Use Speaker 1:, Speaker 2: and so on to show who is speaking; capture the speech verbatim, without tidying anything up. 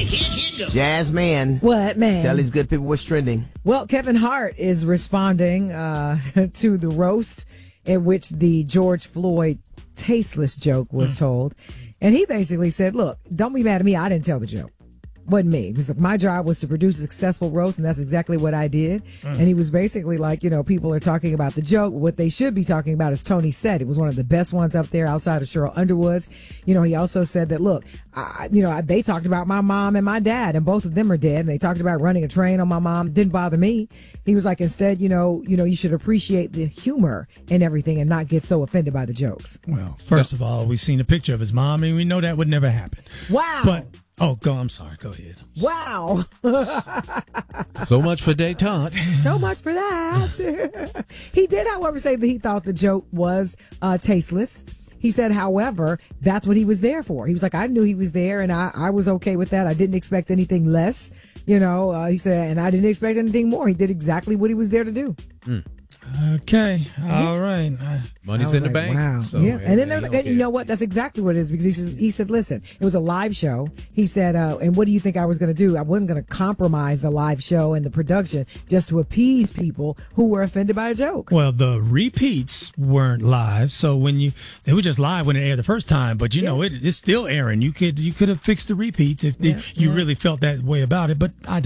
Speaker 1: Jasmine.
Speaker 2: What, man?
Speaker 1: Tell these good people what's trending.
Speaker 2: Well, Kevin Hart is responding uh, to the roast in which the George Floyd tasteless joke was mm. told. And he basically said, look, don't be mad at me. I didn't tell the joke. Wasn't me. It was like, my job was to produce a successful roast, and that's exactly what I did. Mm. And he was basically like, you know, people are talking about the joke. What they should be talking about is Tony said. It was one of the best ones up there outside of Cheryl Underwood's. You know, he also said that, look, I, you know, they talked about my mom and my dad, and both of them are dead. And they talked about running a train on my mom. Didn't bother me. He was like, instead, you know, you know, you should appreciate the humor and everything and not get so offended by the jokes.
Speaker 3: Well, first of all, we've seen a picture of his mom, and we know that would never happen.
Speaker 2: Wow.
Speaker 3: But Oh, go. I'm sorry. Go ahead.
Speaker 2: Wow.
Speaker 4: So much for detente.
Speaker 2: So much for that. He did, however, say that he thought the joke was uh, tasteless. He said, however, that's what he was there for. He was like, I knew he was there, and I, I was okay with that. I didn't expect anything less. You know, uh, he said, and I didn't expect anything more. He did exactly what he was there to do.
Speaker 4: Mm.
Speaker 3: Okay. All right.
Speaker 4: Money's in
Speaker 2: like,
Speaker 4: the bank.
Speaker 2: Wow.
Speaker 4: So
Speaker 2: yeah. And then there's,
Speaker 4: okay.
Speaker 2: and you know what? That's exactly what it is, because he says, he said, listen, it was a live show. He said, uh, and what do you think I was going to do? I wasn't going to compromise the live show and the production just to appease people who were offended by a joke.
Speaker 3: Well, the repeats weren't live. So when you, they were just live when it aired the first time, but you yeah. know, it, it's still airing. You could, you could have fixed the repeats if yeah, the, you yeah. really felt that way about it, but I don't.